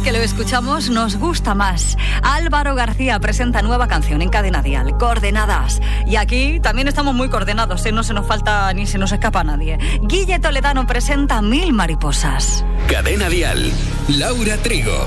que lo escuchamos nos gusta más. Álvaro García presenta nueva canción en Cadena Dial, Coordenadas. Y aquí también estamos muy coordenados, no se nos falta ni se nos escapa a nadie. Guille Toledano presenta 1000 mariposas. Cadena Dial, Laura Trigo.